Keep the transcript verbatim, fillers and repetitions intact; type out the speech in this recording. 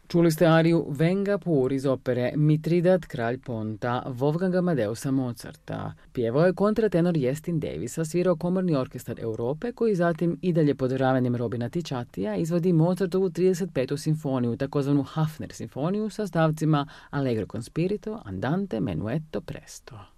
Čuli ste ariju Venga Pur iz opere Mitridat, kralj Ponta, Wolfganga Amadeusa Mozarta. Pjevao je kontratenor Jestin Davis, a svirao komorni orkestar Europe, koji zatim i dalje pod ravanjem Robina Ticciatija izvodi Mozartovu trideset petu simfoniju, takozvanu Hafner simfoniju, sa stavcima Allegro con spirito, Andante, Menuetto, Presto.